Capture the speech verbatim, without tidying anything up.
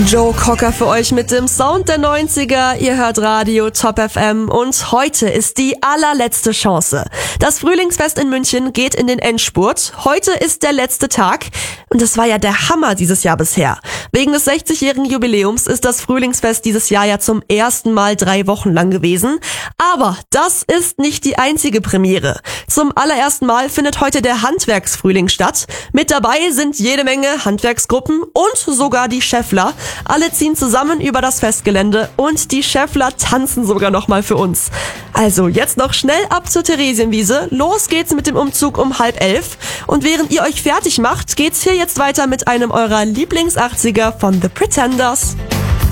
Joe Cocker für euch mit dem Sound der neunziger. Ihr hört Radio Top F M und heute ist die allerletzte Chance. Das Frühlingsfest in München geht in den Endspurt. Heute ist der letzte Tag und das war ja der Hammer dieses Jahr bisher. Wegen des sechzigjährigen Jubiläums ist das Frühlingsfest dieses Jahr ja zum ersten Mal drei Wochen lang gewesen. Aber das ist nicht die einzige Premiere. Zum allerersten Mal findet heute der Handwerksfrühling statt. Mit dabei sind jede Menge Handwerksgruppen und sogar die Scheffler. Alle ziehen zusammen über das Festgelände und die Scheffler tanzen sogar nochmal für uns. Also jetzt noch schnell ab zur Theresienwiese. Los geht's mit dem Umzug um halb elf. Und während ihr euch fertig macht, geht's hier jetzt weiter mit einem eurer Lieblings-achtziger von The Pretenders.